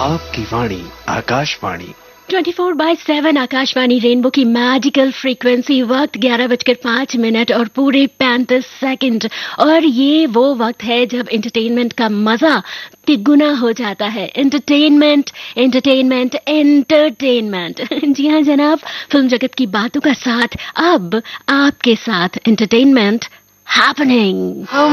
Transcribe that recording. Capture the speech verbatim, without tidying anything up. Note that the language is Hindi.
आपकी वाणी आकाशवाणी चौबीस बाय सात आकाशवाणी रेनबो की मैजिकल फ्रीक्वेंसी। वक्त ग्यारह बजकर पाँच मिनट और पूरे पैंतीस सेकंड। और ये वो वक्त है जब एंटरटेनमेंट का मजा तिगुना हो जाता है। एंटरटेनमेंट एंटरटेनमेंट एंटरटेनमेंट जी हाँ जनाब, फिल्म जगत की बातों का साथ अब आपके साथ एंटरटेनमेंट हैपनिंग।